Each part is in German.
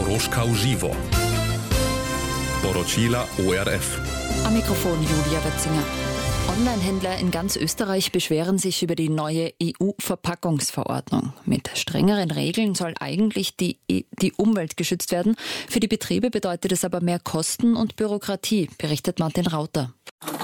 Koroška v živo. Poročila ORF. Am Mikrofon Julia Wetzinger. Online-Händler in ganz Österreich beschweren sich über die neue EU-Verpackungsverordnung. Mit strengeren Regeln soll eigentlich die Umwelt geschützt werden. Für die Betriebe bedeutet es aber mehr Kosten und Bürokratie, berichtet Martin Rauter.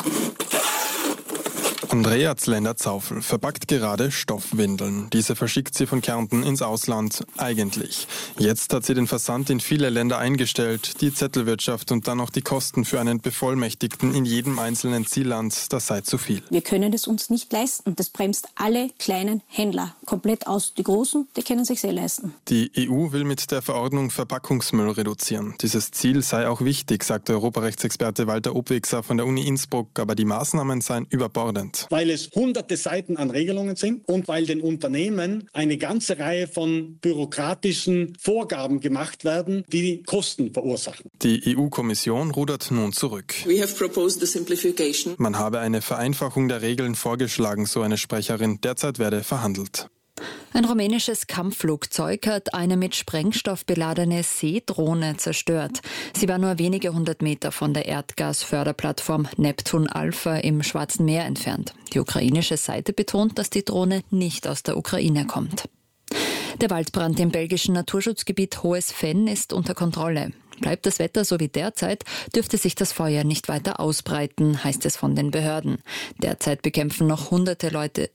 Andrea Zlender-Zaufel verpackt gerade Stoffwindeln. Diese verschickt sie von Kärnten ins Ausland, eigentlich. Jetzt hat sie den Versand in viele Länder eingestellt. Die Zettelwirtschaft und dann noch die Kosten für einen Bevollmächtigten in jedem einzelnen Zielland, das sei zu viel. Wir können es uns nicht leisten. Das bremst alle kleinen Händler komplett aus. Die Großen, die können sich sehr leisten. Die EU will mit der Verordnung Verpackungsmüll reduzieren. Dieses Ziel sei auch wichtig, sagt Europarechtsexperte Walter Obwixer von der Uni Innsbruck, aber die Maßnahmen seien überbordend. Weil es hunderte Seiten an Regelungen sind und weil den Unternehmen eine ganze Reihe von bürokratischen Vorgaben gemacht werden, die Kosten verursachen. Die EU-Kommission rudert nun zurück. We have proposed the simplification. Man habe eine Vereinfachung der Regeln vorgeschlagen, so eine Sprecherin. Derzeit werde verhandelt. Ein rumänisches Kampfflugzeug hat eine mit Sprengstoff beladene Seedrohne zerstört. Sie war nur wenige 100 Meter von der Erdgasförderplattform Neptun Alpha im Schwarzen Meer entfernt. Die ukrainische Seite betont, dass die Drohne nicht aus der Ukraine kommt. Der Waldbrand im belgischen Naturschutzgebiet Hohes Venn ist unter Kontrolle. Bleibt das Wetter so wie derzeit, dürfte sich das Feuer nicht weiter ausbreiten, heißt es von den Behörden. Derzeit bekämpfen noch hunderte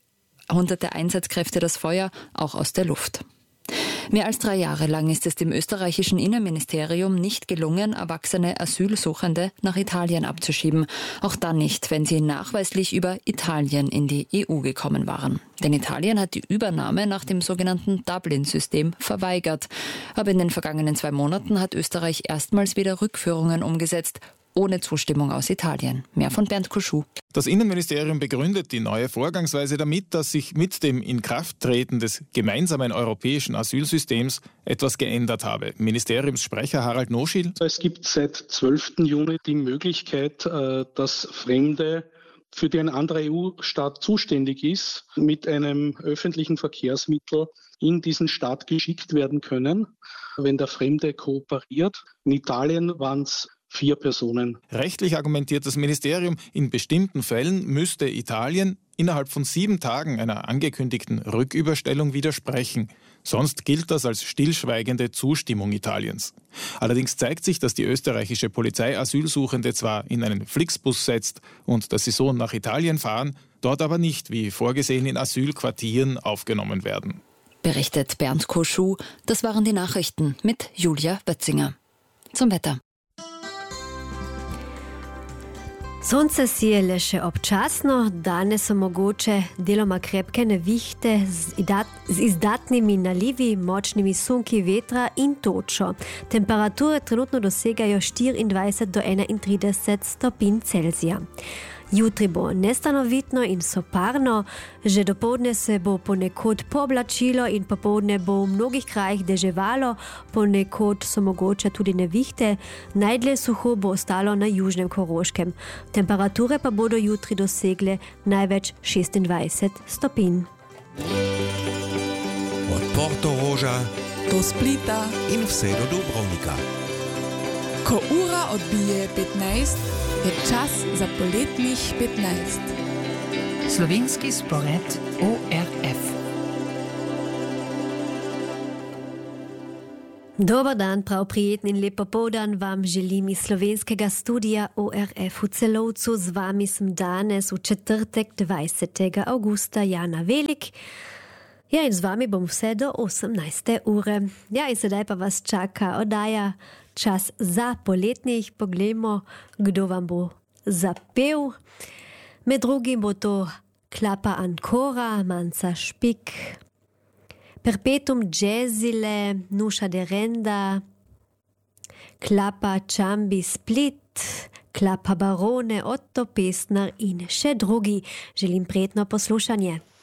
Einsatzkräfte das Feuer, auch aus der Luft. Mehr als 3 Jahre lang ist es dem österreichischen Innenministerium nicht gelungen, erwachsene Asylsuchende nach Italien abzuschieben. Auch dann nicht, wenn sie nachweislich über Italien in die EU gekommen waren. Denn Italien hat die Übernahme nach dem sogenannten Dublin-System verweigert. Aber in den vergangenen 2 Monaten hat Österreich erstmals wieder Rückführungen umgesetzt, ohne Zustimmung aus Italien. Mehr von Bernd Kuschou. Das Innenministerium begründet die neue Vorgangsweise damit, dass sich mit dem Inkrafttreten des gemeinsamen europäischen Asylsystems etwas geändert habe. Ministeriumssprecher Harald Noschil. Es gibt seit 12. Juni die Möglichkeit, dass Fremde, für die ein anderer EU-Staat zuständig ist, mit einem öffentlichen Verkehrsmittel in diesen Staat geschickt werden können, wenn der Fremde kooperiert. In Italien waren es 4 Personen. Rechtlich argumentiert das Ministerium, in bestimmten Fällen müsste Italien innerhalb von 7 Tagen einer angekündigten Rücküberstellung widersprechen. Sonst gilt das als stillschweigende Zustimmung Italiens. Allerdings zeigt sich, dass die österreichische Polizei Asylsuchende zwar in einen Flixbus setzt und dass sie so nach Italien fahren, dort aber nicht, wie vorgesehen, in Asylquartieren aufgenommen werden. Berichtet Bernd Kuschou. Das waren die Nachrichten mit Julia Wetzinger. Zum Wetter. Sonce sije še občasno, danes so mogoče deloma krepke nevihte z izdatnimi nalivi, močnimi sunki vetra in točo. Temperature trenutno dosegajo 24 do 31 stopinj Celzija. Jutri bo nestanovitno in soparno, že dopoldne se bo ponekod pooblačilo in popoldne bo v mnogih krajih deževalo, ponekod so mogoče tudi nevihte, najdlje suho bo ostalo na južnem Koroškem. Temperature pa bodo jutri dosegle največ 26 stopinj. Od Portoroža do Splita in vse do Dubrovnika. Ko ura odbije 15, je čas za poletnih 15. Slovenski spored ORF. Dober dan, prav prijeten in lep popoldan vam želim iz slovenskega studia ORF v Celovcu. Z vami sem danes v četrtek 20. augusta Jana Velik. Ja, in z vami bom vse do 18. ure. Ja, in sedaj pa vas čaka oddaja Čas za poletnih. Poglejmo, kdo vam bo zapel. Med drugim bo to Klapa Ancora, Manca Špik, Perpetuum Jazzile, Nuša de Renda, Klapa Čambi Split, Klapa Barone, Otto Pestner in še drugi. Želim prijetno poslušanje.